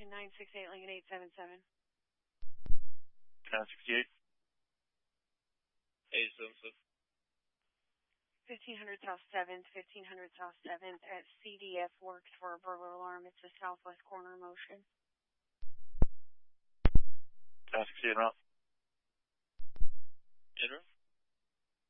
Lincoln 968, Lincoln 877. 968. 877. 1500 South 7th, 1500 South 7th at CDF works for a burglar alarm. It's a southwest corner motion. 968 route.